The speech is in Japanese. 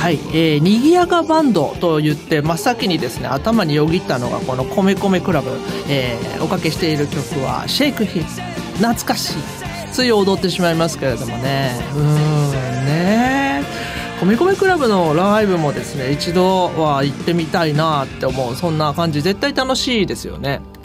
はい、にぎやかバンドと言って真っ先にですね頭によぎったのがこの米米クラブ、おかけしている曲はシェイクヒット、懐かしい、つい踊ってしまいますけれどもね。ね、米米クラブのライブもですね一度は行ってみたいなって思う、そんな感じ。絶対楽しいですよね。